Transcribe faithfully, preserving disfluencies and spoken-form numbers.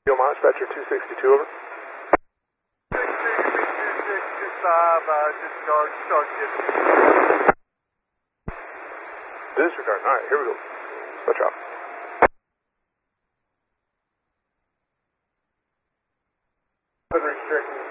Yo, Dispatcher two sixty-two, over. six six six two six two five, uh, disregard, start getting. Disregard, alright, here we go. Watch out. Unrestricted.